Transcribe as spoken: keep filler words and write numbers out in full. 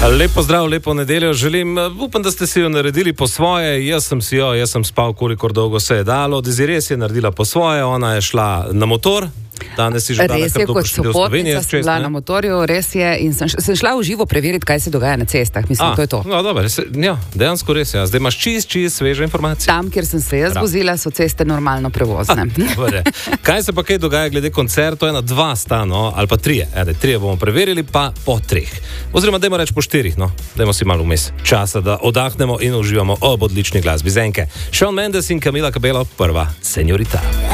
Lepo zdrav, lepo nedeljo želim. Upam, da ste si jo naredili po svoje. Jaz sem si jo, jaz sem spal, kolikor dolgo se je dalo. Desiree je naredila po svoje, ona je šla na motor. Danes si že dala kar dobro število Slovenije. Res je, kot sopotnica sem bila na motorju, res je. In sem, sem šla v živo preveriti, kaj se dogaja na cestah. Mislim, A, to je to. No, dobro, se, ja, dejansko res je. Ja. Zdaj imaš čist, čist sveže informacije. Tam, kjer sem se jaz vozila, so ceste normalno prevozne. Kaj se pa kaj dogaja glede koncertov? Ena, dva sta, no, ali pa trije. Ede, trije bomo preverili, pa po treh. Oziroma, dajmo reči po štirih, no. Dajmo si malo vmes časa, da odahnemo in uživamo ob odlični glasbi. Zenke, Shawn Mendes in Camila Cabello, prva, Señorita.